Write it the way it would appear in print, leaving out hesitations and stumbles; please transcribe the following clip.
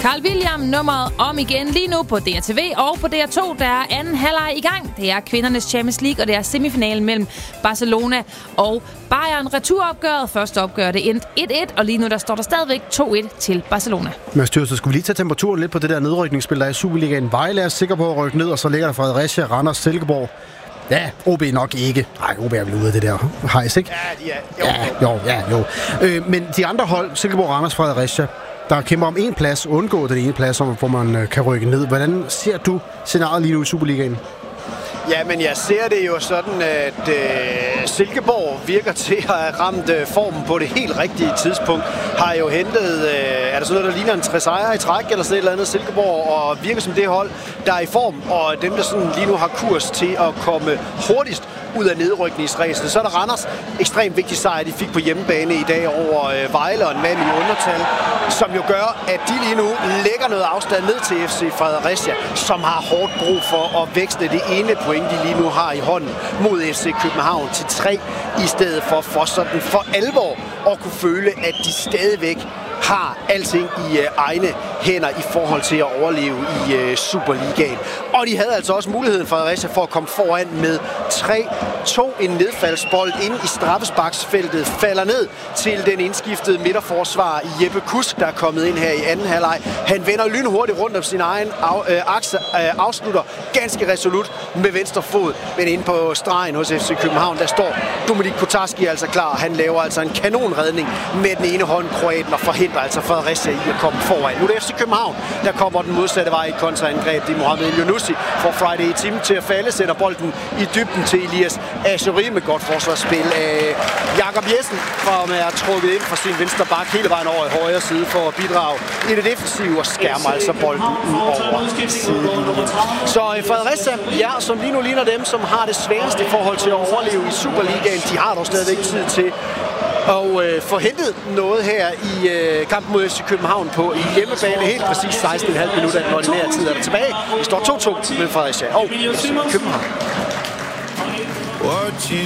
Carl William, nummeret om igen lige nu på DRTV og på DR2. Der er anden halvleg i gang. Det er kvindernes Champions League, og det er semifinalen mellem Barcelona og Bayern. Returopgøret. Første opgør det endte 1-1, og lige nu der står der stadigvæk 2-1 til Barcelona. Men styr, så skulle vi lige tage temperaturen lidt på det der nedrykningsspil, der er i Superligaen. Vejle er sikker på at rykke ned, og så ligger der Fredericia, Randers, Silkeborg. Ja, OB nok ikke. Nej, OB er vel ude af det der hejs, ikke? Ja, jo. Men de andre hold, Silkeborg, Randers, Fredericia, der kæmper om en plads, undgå den ene plads, hvor man kan rykke ned. Hvordan ser du scenariet lige nu i Superligaen? Ja, men jeg ser det jo sådan, at Silkeborg virker til at have ramt formen på det helt rigtige tidspunkt. Har jo hentet, er der sådan noget, der ligner en 3 sejre i træk, eller sådan et eller andet Silkeborg, og virker som det hold, der er i form, og dem, der sådan lige nu har kurs til at komme hurtigst ud af nedrykningsræset. Så er der Randers. Ekstremt vigtig sejr, de fik på hjemmebane i dag over Vejle og en mand i undertal, som jo gør, at de lige nu lægger noget afstand ned til FC Fredericia, som har hårdt brug for at vækste det ene point, de lige nu har i hånden mod FC København til 3, i stedet for sådan for alvor at kunne føle, at de stadigvæk har alting i egne hænder i forhold til at overleve i Superligaen. Og de havde altså også muligheden for Fredericia for at komme foran med 3-2. En nedfaldsbold inde i straffesparksfeltet falder ned til den indskiftede midterforsvar Jeppe Kusk, der er kommet ind her i anden halvleg. Han vender lynhurtigt rundt om sin egen akse, afslutter ganske resolut med venstre fod, men inde på stregen hos FC København, der står Dominik Kotarski altså klar. Han laver altså en kanonredning med den ene hånd, kroaten, og forhindrer altså Fredericia i at komme foran. Nu er det FC København, der kommer den modsatte vej i kontraangreb. Det er Mohamed Eliounousi får Friday i Team til at falde, sætter bolden i dybden til Elias Achouri med godt forsvarsspil af Jakob Jessen, som er trukket ind fra sin venstre bak hele vejen over i højre side for at bidrage i det defensive og skærmer altså bolden ud over sidelinjen. Så Fredericia, ja, som lige nu ligner dem, som har det sværeste i forhold til at overleve i Superligaen. De har dog stadigvæk tid til og få hentet noget her i kampen mod FC København på i hjemmebane. Helt præcis 16,5 minutter af den ordinære tid er der tilbage. Vi står 2-2 med Fredericia og FC København.